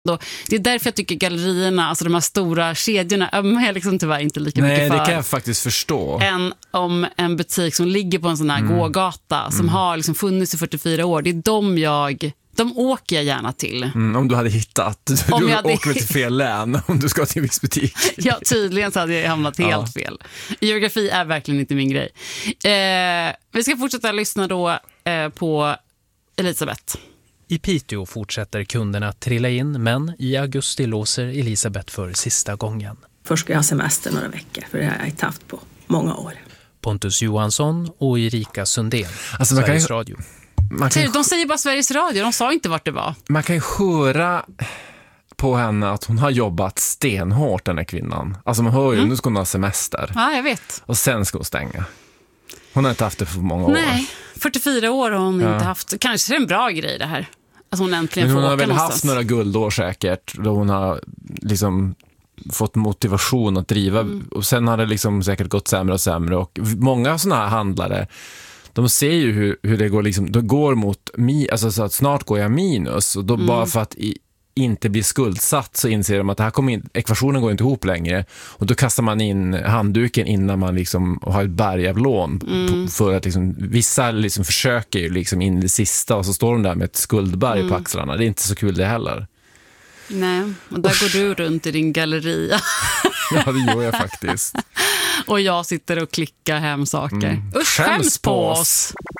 Det är därför jag tycker gallerierna, alltså de här stora kedjorna, är liksom tyvärr inte lika mycket för. Nej, det kan jag faktiskt förstå. Än om en butik som ligger på en sån här gågata som har liksom funnits i 44 år. Det är de åker jag gärna till. Om du hade hittat. Du åker till fel län om du ska till en viss butik. Ja, tydligen så hade jag hamnat helt fel. Geografi är verkligen inte min grej. Vi ska fortsätta lyssna då på Elisabeth. I Piteå fortsätter kunderna trilla in, men i augusti låser Elisabeth för sista gången. Först ska jag ha semester några veckor, för det har jag inte haft på många år. Pontus Johansson och Erika Sundén, alltså Sveriges Radio. De säger bara Sveriges Radio, de sa inte vart det var. Man kan ju höra på henne att hon har jobbat stenhårt, den här kvinnan. Alltså man hör ju, nu ska hon ha semester. Ja, jag vet. Och sen ska hon stänga. Hon har inte haft det för många år. Nej, 44 år har hon inte haft. Kanske är det en bra grej det här. Alltså hon äntligen får åka någonstans. Hon har väl haft några guldår säkert, då hon har liksom fått motivation att driva. Och sen har det liksom säkert gått sämre och sämre. Och många sådana här handlare, de ser ju hur det går liksom, det går mot alltså så att snart går jag minus, och då bara för att inte bli skuldsatt så inser de att det här ekvationen går inte ihop längre, och då kastar man in handduken innan man liksom har ett berg av lån för att liksom, vissa liksom försöker ju liksom in i det sista, och så står de där med ett skuldberg på axlarna. Det är inte så kul det heller. Nej, och där går du runt i din galleria. Ja, det gör jag faktiskt. Och jag sitter och klickar hem saker. Usch, skäms på oss!